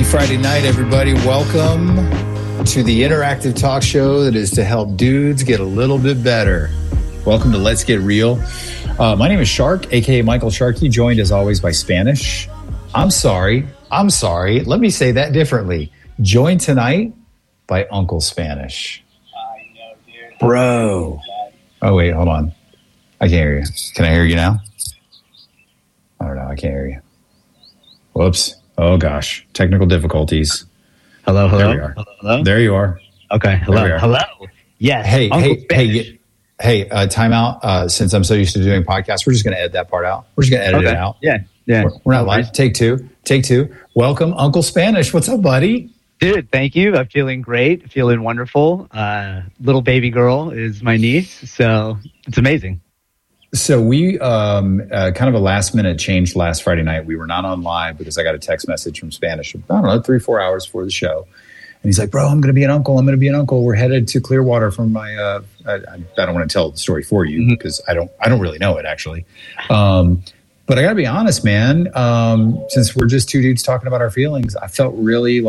Friday night, everybody. Welcome to the interactive talk show that is to help dudes get a little bit better. Welcome to Let's Get Real. My name is Shark, aka Michael Sharkey, joined as always by Spanish. I'm sorry. Let me say that differently. Joined tonight by Uncle Spanish. I know, dude. Bro. Oh, wait, hold on. I can't hear you. Can I hear you now? I don't know. I can't hear you. Whoops. Oh, gosh. Technical difficulties. Hello. There we are. Hello. There you are. Okay. Hello. Yes. Hey, time out. Since I'm so used to doing podcasts, we're just going to edit that part out. We're just going to edit it out. Yeah. We're not live. Take two. Welcome, Uncle Spanish. What's up, buddy? Dude, thank you. I'm feeling great. Feeling wonderful. Little baby girl is my niece, so it's amazing. So we kind of a last minute change last Friday night. We were not on live because I got a text message from Spanish, I don't know, 3-4 hours before the show. And he's like, bro, I'm going to be an uncle. We're headed to Clearwater from my, I don't want to tell the story for you because I don't really know it actually. But I got to be honest, man, since we're just two dudes talking about our feelings, I felt really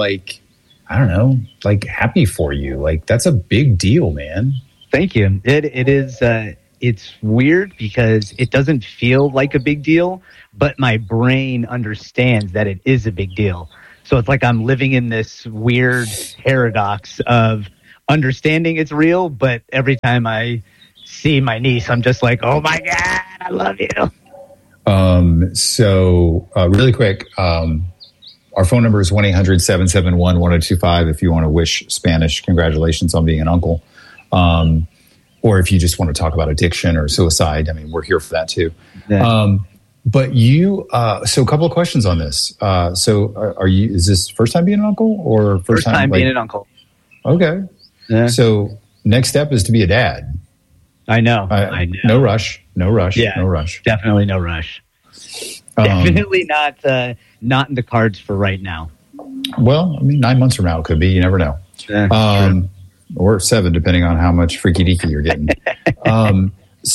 happy for you. Like, that's a big deal, man. Thank you. It is, it's weird because it doesn't feel like a big deal, but my brain understands that it is a big deal. So it's like I'm living in this weird paradox of understanding it's real, but every time I see my niece, I'm just like, oh my God, I love you. So really quick, our phone number is 1-800-771-1025 if you want to wish Spanish congratulations on being an uncle. Or if you just want to talk about addiction or suicide. I mean, we're here for that too. Yeah. But you, so a couple of questions on this. Is this first time being an uncle or first time being an uncle? Okay. Yeah. So next step is to be a dad. I know. I know. No rush. Yeah, no rush. Definitely no rush. Definitely not in the cards for right now. Well, I mean, 9 months from now it could be. You never know. True. Or 7, depending on how much freaky deaky you're getting. I'm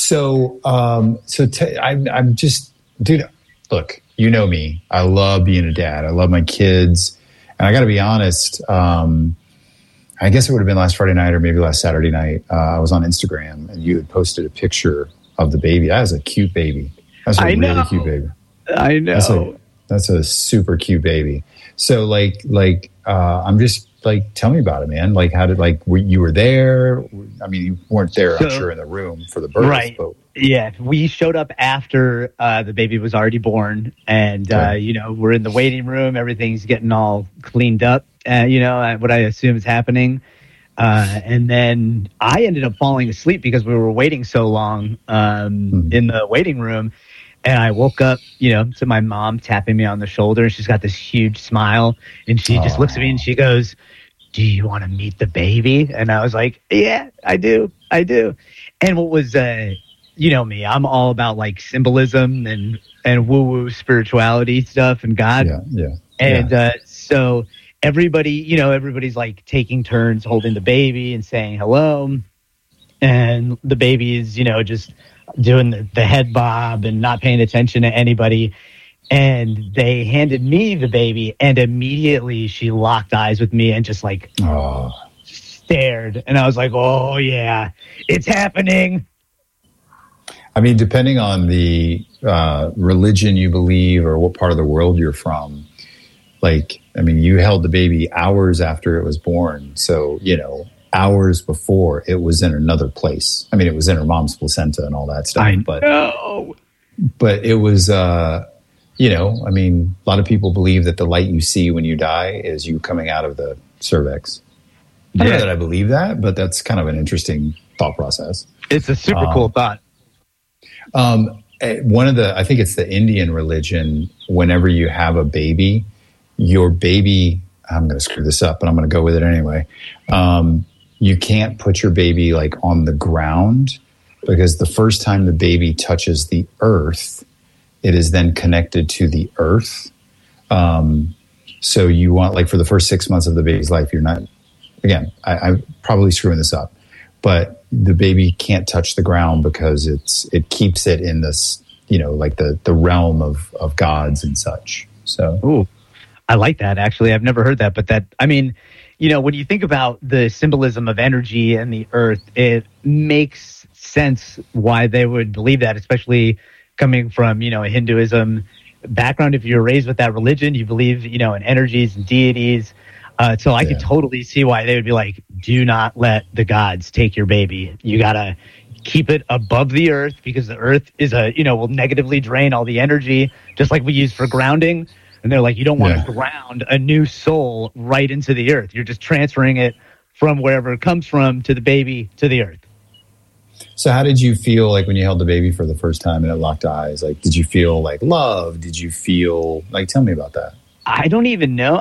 just, dude, look, you know me. I love being a dad. I love my kids. And I got to be honest, I guess it would have been last Friday night or maybe last Saturday night. I was on Instagram and you had posted a picture of the baby. That was a cute baby. That's a really cute baby. I know. That's a super cute baby. So I'm just like, tell me about it, man. Like, how did, you were there? I mean, you weren't there, I'm sure, in the room for the birth. Right. But. Yeah. We showed up after the baby was already born and, we're in the waiting room. Everything's getting all cleaned up, what I assume is happening. And then I ended up falling asleep because we were waiting so long in the waiting room. And I woke up, to my mom tapping me on the shoulder. And she's got this huge smile. And she just looks at me and she goes, do you want to meet the baby? And I was like, yeah, I do. And what was, me, I'm all about like symbolism and woo-woo spirituality stuff and God. Yeah. And so everybody's like taking turns holding the baby and saying hello. And the baby is, just doing the head bob and not paying attention to anybody. And they handed me the baby and immediately she locked eyes with me and just stared. And I was like, oh yeah, it's happening. I mean, depending on the religion you believe or what part of the world you're from, you held the baby hours after it was born. So, hours before it was in another place. I mean, it was in her mom's placenta and all that stuff. But it was, a lot of people believe that the light you see when you die is you coming out of the cervix. I don't know that I believe that, but that's kind of an interesting thought process. It's a super cool thought. I think it's the Indian religion, whenever you have a baby, your baby, I'm going to screw this up, but I'm going to go with it anyway. You can't put your baby on the ground because the first time the baby touches the earth, it is then connected to the earth. So you want, for the first 6 months of the baby's life, you're not, again, I'm probably screwing this up, but the baby can't touch the ground because it keeps it in this, the realm of gods and such. So, I like that, actually. I've never heard that, but when you think about the symbolism of energy and the earth, it makes sense why they would believe that, especially coming from, a Hinduism background. If you're raised with that religion, you believe, in energies and deities. So I could totally see why they would be like, do not let the gods take your baby. You got to keep it above the earth, because the earth is will negatively drain all the energy, just like we use for grounding. And they're like, you don't want to ground a new soul right into the earth. You're just transferring it from wherever it comes from to the baby to the earth. So how did you feel like when you held the baby for the first time and it locked eyes? Like, did you feel like love? Did you feel like, tell me about that. I don't even know.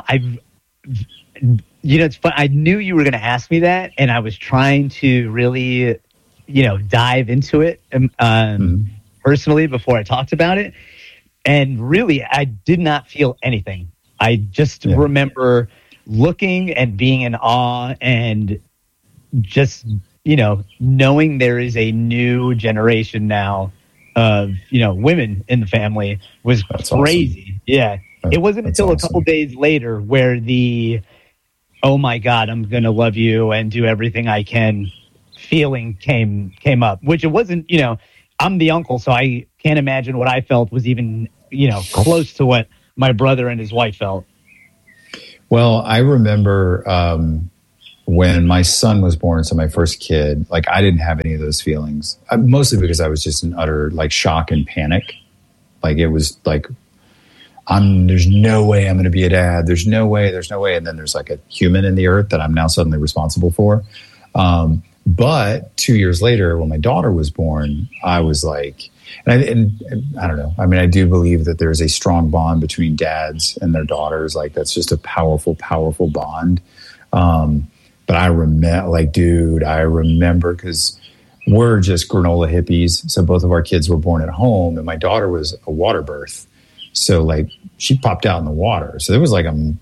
It's fun. I knew you were going to ask me that, and I was trying to really, dive into it personally before I talked about it. And really, I did not feel anything. I just remember looking and being in awe, and just, knowing there is a new generation now of, women in the family was crazy. Awesome. Yeah. It wasn't until a couple days later where the, oh my God, I'm going to love you and do everything I can feeling came up, which it wasn't, I'm the uncle, so I can't imagine what I felt was even, close to what my brother and his wife felt. Well, I remember when my son was born, so my first kid, like I didn't have any of those feelings, mostly because I was just in utter like shock and panic. Like it was like, there's no way I'm going to be a dad. There's no way. And then there's like a human in the earth that I'm now suddenly responsible for. But 2 years later, when my daughter was born, I was like, and I don't know. I mean, I do believe that there's a strong bond between dads and their daughters. Like that's just a powerful, powerful bond. But I remember because we're just granola hippies. So both of our kids were born at home, and my daughter was a water birth. So like she popped out in the water. So there was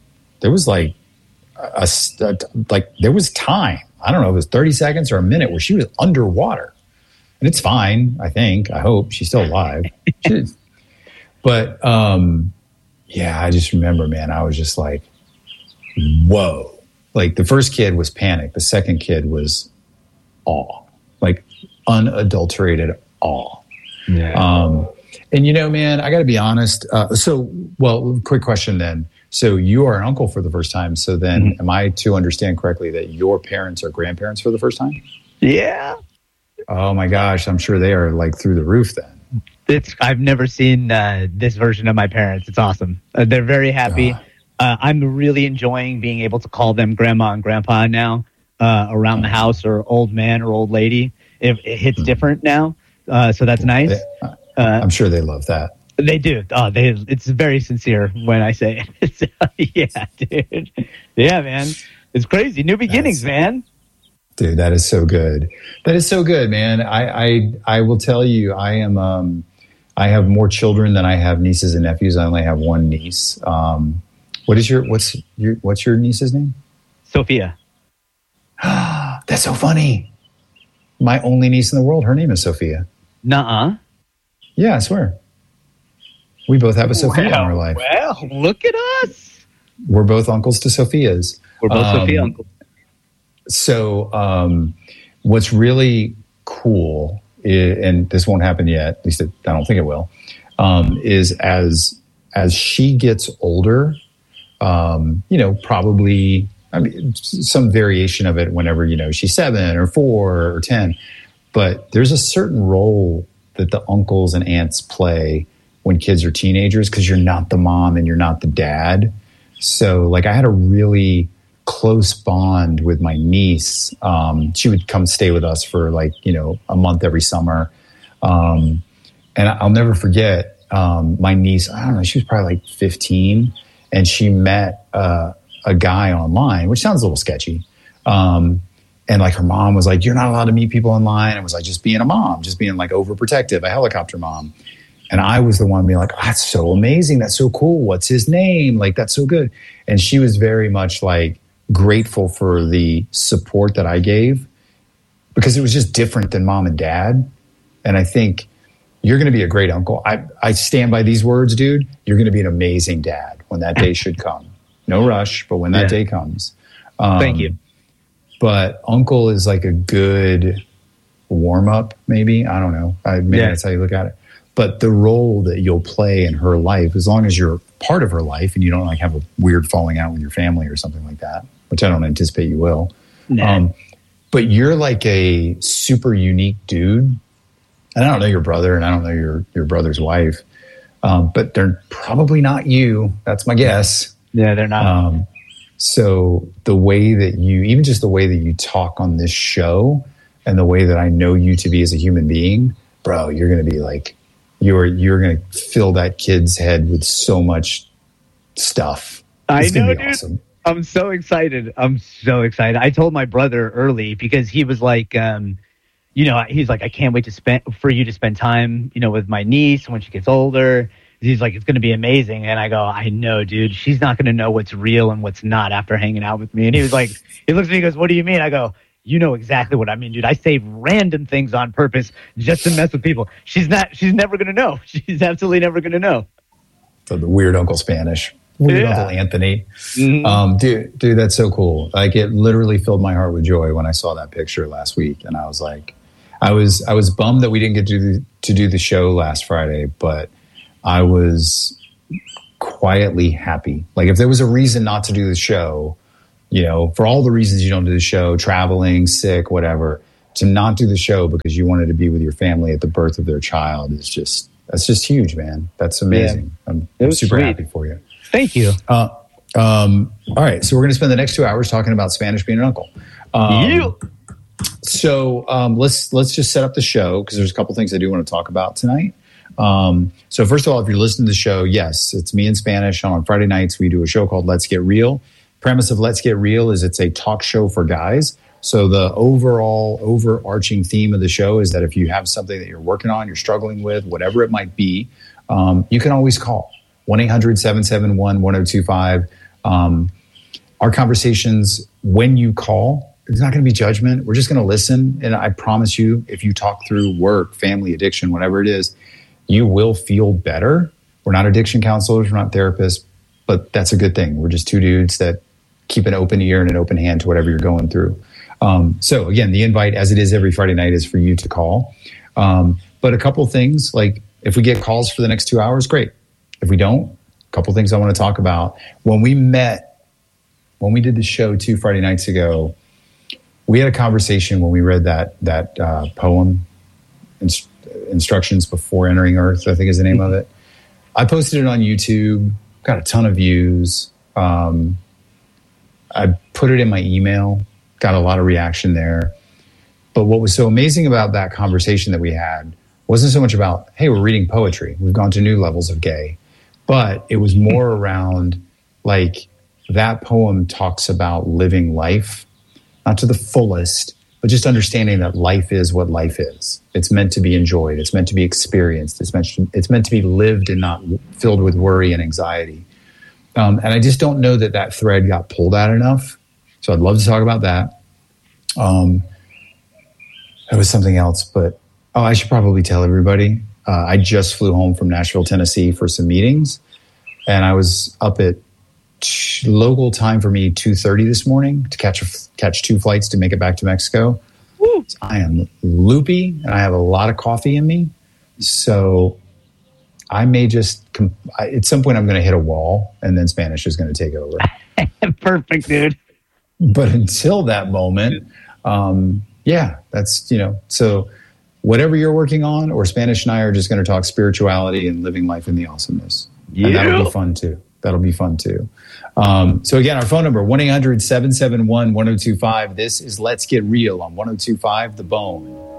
time. I don't know, it was 30 seconds or a minute where she was underwater. And it's fine, I hope she's still alive. But I just remember, man, I was just like, whoa. Like the first kid was panic. The second kid was awe, like unadulterated awe. Yeah. And man, I got to be honest. Quick question then. So you are an uncle for the first time. So then am I to understand correctly that your parents are grandparents for the first time? Yeah. Oh my gosh. I'm sure they are like through the roof then. I've never seen this version of my parents. It's awesome. They're very happy. I'm really enjoying being able to call them grandma and grandpa now around the house, or old man or old lady. It hits different now. So that's nice. I'm sure they love that. They do. It's very sincere when I say it. Yeah, dude. Yeah, man. It's crazy. New beginnings, man. Dude, that is so good. That is so good, man. I will tell you, I have more children than I have nieces and nephews. I only have one niece. What's your niece's name? Sophia. That's so funny. My only niece in the world, her name is Sophia. Nuh-uh. Yeah, I swear. We both have a Sophia in our life. Well, look at us. We're both uncles to Sophias. We're both Sophia uncles. So what's really cool, and this won't happen yet, at least I don't think it will, is as she gets older, probably some variation of it whenever, she's 7 or 4 or 10. But there's a certain role that the uncles and aunts play when kids are teenagers, because you're not the mom and you're not the dad. So like I had a really close bond with my niece. She would come stay with us for a month every summer. And I'll never forget my niece, I don't know, she was probably like 15, and she met a guy online, which sounds a little sketchy. And like her mom was like, you're not allowed to meet people online. And was like, just being a mom, just being like overprotective, a helicopter mom. And I was the one being like, that's so amazing. That's so cool. What's his name? Like, that's so good. And she was very much like grateful for the support that I gave, because it was just different than mom and dad. And I think you're going to be a great uncle. I stand by these words, dude. You're going to be an amazing dad when that day should come. No rush, but when that day comes. Thank you. But uncle is like a good warm up, maybe. I don't know. Maybe that's how you look at it. But the role that you'll play in her life, as long as you're part of her life and you don't like have a weird falling out with your family or something like that, which I don't anticipate you will. Nah. But you're like a super unique dude. And I don't know your brother and I don't know your brother's wife. But they're probably not you. That's my guess. Yeah, they're not. So the way that even just the way that you talk on this show and the way that I know you to be as a human being, bro, you're going to be like, you're going to fill that kid's head with so much stuff. It's I know, dude. Awesome. I'm so excited. I told my brother early because he was like, he's like, I can't wait for you to spend time, with my niece when she gets older. He's like, it's going to be amazing. And I go, I know, dude, she's not going to know what's real and what's not after hanging out with me. And he was like, he looks at me and goes, what do you mean? I go, you know exactly what I mean, dude. I say random things on purpose just to mess with people. She's never going to know. She's absolutely never going to know. So the weird Uncle Spanish. Weird Uncle Anthony. Mm-hmm. Dude, that's so cool. Like it literally filled my heart with joy when I saw that picture last week. And I was like, I was bummed that we didn't get to do the show last Friday, but I was quietly happy. Like if there was a reason not to do the show, for all the reasons you don't do the show, traveling, sick, whatever, to not do the show because you wanted to be with your family at the birth of their child that's just huge, man. That's amazing. Yeah. I'm super happy for you. Thank you. All right. So we're going to spend the next 2 hours talking about Spanish being an uncle. So let's just set up the show because there's a couple things I do want to talk about tonight. So first of all, if you're listening to the show, yes, it's me in Spanish. On Friday nights, we do a show called Let's Get Real. Premise of Let's Get Real is it's a talk show for guys. So the overarching theme of the show is that if you have something that you're working on, you're struggling with, whatever it might be, you can always call 1-800-771-1025. Our conversations, when you call, there's not going to be judgment. We're just going to listen. And I promise you, if you talk through work, family, addiction, whatever it is, you will feel better. We're not addiction counselors. We're not therapists, but that's a good thing. We're just two dudes that keep an open ear and an open hand to whatever you're going through. So again, the invite, as it is every Friday night, is for you to call. But a couple things, like if we get calls for the next 2 hours, great. If we don't, a couple things I want to talk about. When we did the show 2 Friday nights ago, we had a conversation when we read that poem, Instructions Before Entering Earth, I think is the name of it. I posted it on YouTube, got a ton of views. I put it in my email, got a lot of reaction there. But what was so amazing about that conversation that we had wasn't so much about, hey, we're reading poetry. We've gone to new levels of gay. But it was more around, like, that poem talks about living life, not to the fullest, but just understanding that life is what life is. It's meant to be enjoyed. It's meant to be experienced. It's meant to be lived and not filled with worry and anxiety. And I just don't know that thread got pulled out enough. So I'd love to talk about that. It was something else, but I should probably tell everybody. I just flew home from Nashville, Tennessee for some meetings, and I was up at local time for me 2:30 this morning to catch 2 flights to make it back to Mexico. Woo. So I am loopy, and I have a lot of coffee in me. So I may just at some point I'm going to hit a wall, and then Spanish is going to take over. Perfect, dude. But until that moment, that's so. Whatever you're working on, or Spanish and I are just going to talk spirituality and living life in the awesomeness. Yeah. And that'll be fun too. So again, our phone number, 1-800-771-1025. This is Let's Get Real on 102.5 The Bone.